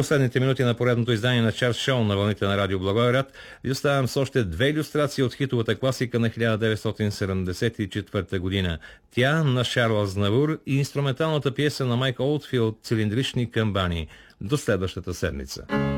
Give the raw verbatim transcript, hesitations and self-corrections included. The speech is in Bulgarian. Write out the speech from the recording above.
последните минути на поредното издание на Чарт Шоу на вълните на радио Благоевград ви оставям с още две илюстрации от хитовата класика на хиляда деветстотин седемдесет и четвърта година. Тя на Шарл Азнавур и инструменталната пиеса на Майк Олдфилд «Цилиндрични камбани». До следващата седмица.